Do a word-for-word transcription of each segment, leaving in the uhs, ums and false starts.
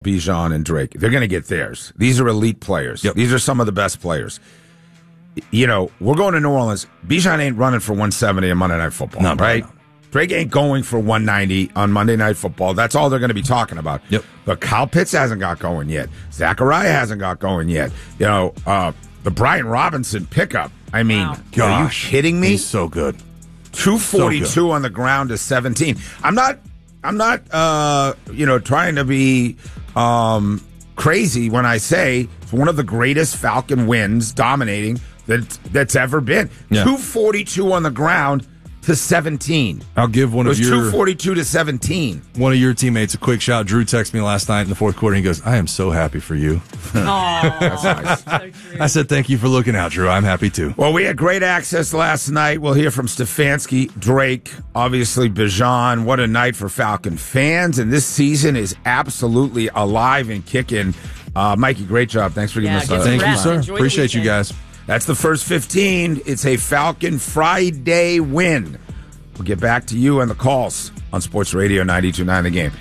Bijan and Drake. They're going to get theirs. These are elite players. Yep. These are some of the best players. You know, we're going to New Orleans. Bijan ain't running for one seventy on Monday Night Football, no, right? No, no. Drake ain't going for one ninety on Monday Night Football. That's all they're going to be talking about. Yep. But Kyle Pitts hasn't got going yet. Zachariah hasn't got going yet. You know, uh, the Brian Robinson pickup. I mean, wow. Are you kidding me? He's so good. two forty-two so on the ground to seventeen. I'm not, I'm not, uh, you know, trying to be um, crazy when I say it's one of the greatest Falcon wins, dominating that that's ever been. Yeah. two forty-two on the ground to seventeen. I'll give one it was of your two forty-two to seventeen. One of your teammates a quick shout. Drew texted me last night in the fourth quarter. And he goes, "I am so happy for you." That's nice. So I said, "Thank you for looking out, Drew. I'm happy too." Well, we had great access last night. We'll hear from Stefanski, Drake, obviously Bijan. What a night for Falcon fans. And this season is absolutely alive and kicking. Uh, Mikey, great job. Thanks for giving Yeah, us get a some Thank you, rest. sir. Enjoy the Appreciate you weekend. guys. That's the first fifteen. It's a Falcon Friday win. We'll get back to you and the calls on Sports Radio ninety-two point nine The Game.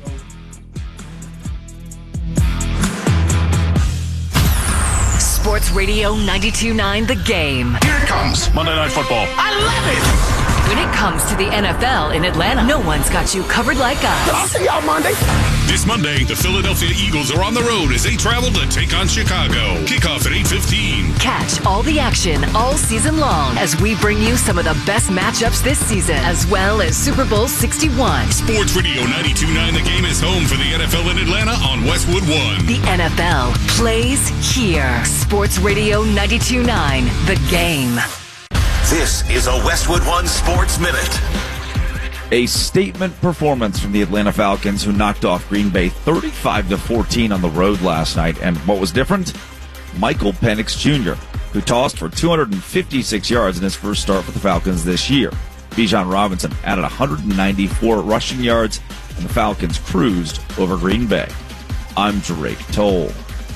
Sports Radio ninety-two point nine The Game. Here it comes. Monday Night Football. I love it. When it comes to the N F L in Atlanta, no one's got you covered like us. I'll see y'all Monday. This Monday, the Philadelphia Eagles are on the road as they travel to take on Chicago. Kickoff at eight fifteen. Catch all the action all season long as we bring you some of the best matchups this season, as well as Super Bowl sixty-one. Sports Radio ninety-two point nine The Game is home for the N F L in Atlanta on Westwood One. The N F L plays here. Sports Radio ninety-two point nine The Game. This is a Westwood One Sports Minute. A statement performance from the Atlanta Falcons, who knocked off Green Bay thirty-five to fourteen on the road last night. And what was different? Michael Penix Junior, who tossed for two hundred fifty-six yards in his first start for the Falcons this year. Bijan Robinson added one hundred ninety-four rushing yards, and the Falcons cruised over Green Bay. I'm Drake Toll.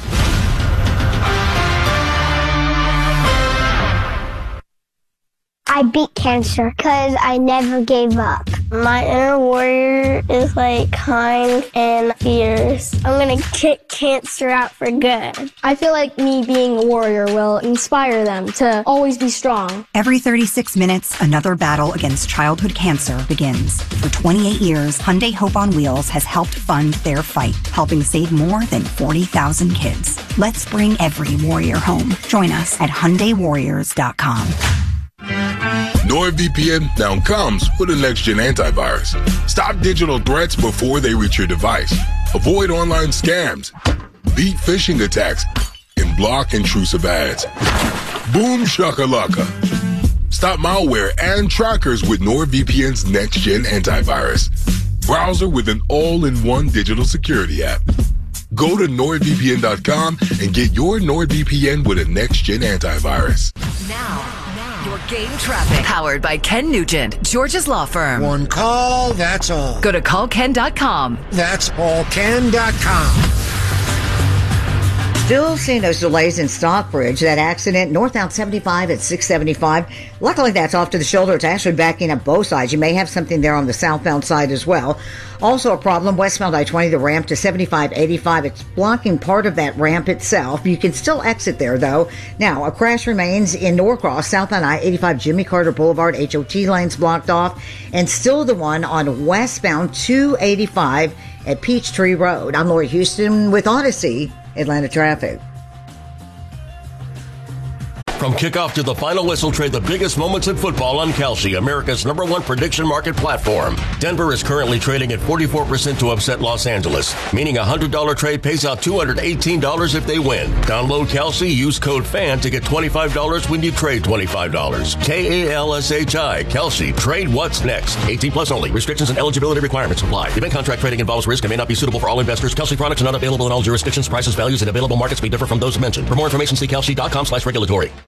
I beat cancer because I never gave up. My inner warrior is like kind and fierce. I'm going to kick cancer out for good. I feel like me being a warrior will inspire them to always be strong. Every thirty-six minutes, another battle against childhood cancer begins. For twenty-eight years, Hyundai Hope on Wheels has helped fund their fight, helping save more than forty thousand kids. Let's bring every warrior home. Join us at Hyundai Warriors dot com. NordVPN now comes with a next-gen antivirus. Stop digital threats before they reach your device. Avoid online scams. Beat phishing attacks. And block intrusive ads. Boom shakalaka. Stop malware and trackers with NordVPN's next-gen antivirus. Browser with an all-in-one digital security app. Go to Nord V P N dot com and get your NordVPN with a next-gen antivirus. Now, your game traffic. Powered by Ken Nugent, George's Law Firm. One call, that's all. Go to call ken dot com. That's all ken dot com. Still seeing those delays in Stockbridge. That accident northbound seventy-five at six seventy-five. Luckily, that's off to the shoulder. It's actually backing up both sides. You may have something there on the southbound side as well. Also a problem, westbound I twenty, the ramp to seventy-five eighty-five. It's blocking part of that ramp itself. You can still exit there, though. Now, a crash remains in Norcross, southbound I eighty-five, Jimmy Carter Boulevard. H O T lanes blocked off. And still the one on westbound two eighty-five at Peachtree Road. I'm Lori Houston with Odyssey Atlanta Traffic. From kickoff to the final whistle, trade the biggest moments in football on Kalshi, America's number one prediction market platform. Denver is currently trading at forty-four percent to upset Los Angeles, meaning a one hundred dollars trade pays out two hundred eighteen dollars if they win. Download Kalshi, use code FAN to get twenty-five dollars when you trade twenty-five dollars. K A L S H I, Kalshi. Trade what's next. eighteen plus only. Restrictions and eligibility requirements apply. Event contract trading involves risk and may not be suitable for all investors. Kalshi products are not available in all jurisdictions. Prices, values, and available markets may differ from those mentioned. For more information, see Kalshi dot com slash regulatory.